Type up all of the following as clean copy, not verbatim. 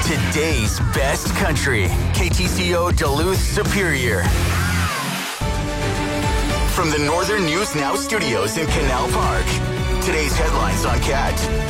Today's best country, KTCO Duluth Superior. From the Northern News Now studios in Canal Park, today's headlines on CAT.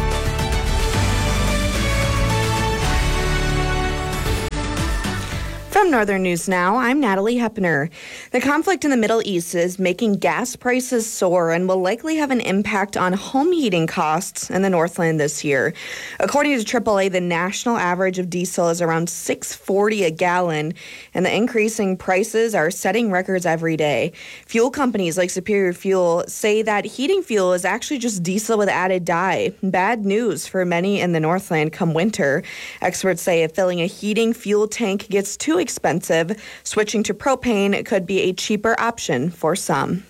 From Northern News Now, I'm Natalie Hepner. The conflict in the Middle East is making gas prices soar and will likely have an impact on home heating costs in the Northland this year. According to AAA, the national average of diesel is around $6.40 a gallon, and the increasing prices are setting records every day. Fuel companies like Superior Fuel say that heating fuel is actually just diesel with added dye. Bad news for many in the Northland come winter. Experts say if filling a heating fuel tank gets too expensive, switching to propane could be a cheaper option for some.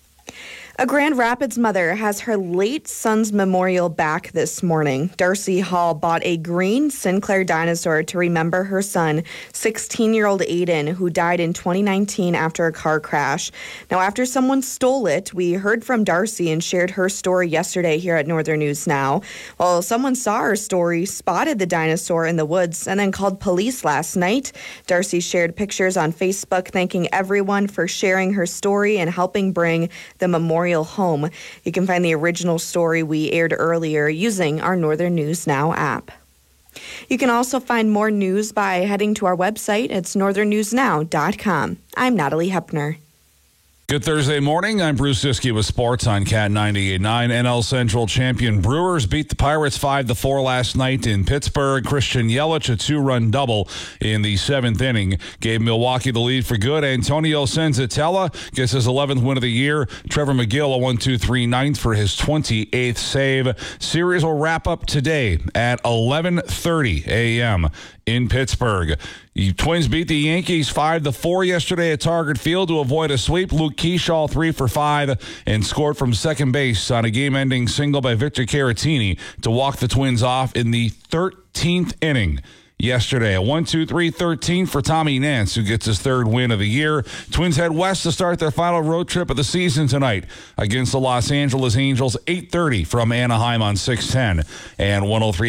A Grand Rapids mother has her late son's memorial back this morning. Darcy Hall bought a green Sinclair dinosaur to remember her son, 16-year-old Aiden, who died in 2019 after a car crash. Now, after someone stole it, we heard from Darcy and shared her story yesterday here at Northern News Now. Well, someone saw her story, spotted the dinosaur in the woods, and then called police last night. Darcy shared pictures on Facebook thanking everyone for sharing her story and helping bring the memorial home. You can find the original story we aired earlier using our Northern News Now app. You can also find more news by heading to our website. It's northernnewsnow.com. I'm Natalie Hepner. Good Thursday morning. I'm Bruce Siskey with sports on CAT 98.9. NL Central champion Brewers beat the Pirates 5-4 last night in Pittsburgh. Christian Yelich, a 2-run double in the 7th inning, gave Milwaukee the lead for good. Antonio Senzatella gets his 11th win of the year. Trevor McGill, a 1-2-3 ninth for his 28th save. Series will wrap up today at 11:30 a.m. in Pittsburgh. The Twins beat the Yankees 5-4 yesterday at Target Field to avoid a sweep. Luke Keyshaw 3 for 5 and scored from second base on a game-ending single by Victor Caratini to walk the Twins off in the 13th inning. Yesterday, a 1-2-3-13 for Tommy Nance, who gets his 3rd win of the year. Twins head west to start their final road trip of the season tonight against the Los Angeles Angels, 8:30 from Anaheim on 610 and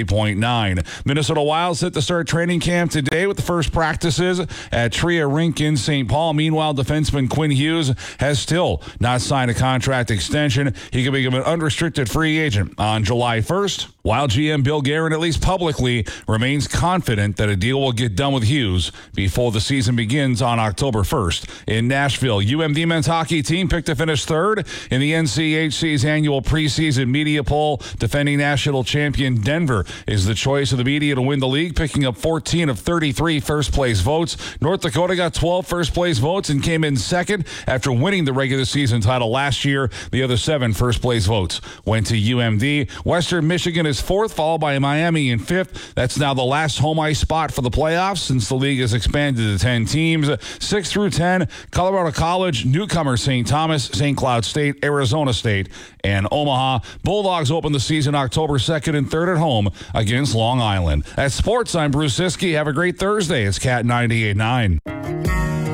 103.9. Minnesota Wild set to start training camp today with the first practices at Tria Rink in St. Paul. Meanwhile, defenseman Quinn Hughes has still not signed a contract extension. He can become an unrestricted free agent on July 1st. Wild GM Bill Guerin, at least publicly, remains confident that a deal will get done with Hughes before the season begins on October 1st. In Nashville, UMD men's hockey team picked to finish 3rd in the NCHC's annual preseason media poll. Defending national champion Denver is the choice of the media to win the league, picking up 14 of 33 first-place votes. North Dakota got 12 first-place votes and came in 2nd after winning the regular season title last year. The other 7 first-place votes went to UMD. Western Michigan is 4th, followed by Miami in 5th. That's now the last home ice spot for the playoffs since the league has expanded to 10 teams. 6 through 10, Colorado College, newcomer St. Thomas, St. Cloud State, Arizona State, and Omaha. Bulldogs open the season October 2nd and 3rd at home against Long Island. At sports, I'm Bruce Siskey. Have a great Thursday. It's CAT 98.9.